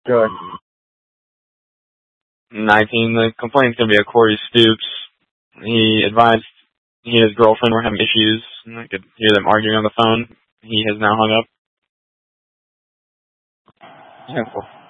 Good. 19, the complaint's going to be a Corey Stoops. He advised he and his girlfriend were having issues, and I could hear them arguing on the phone. He has now hung up. Yeah, cool.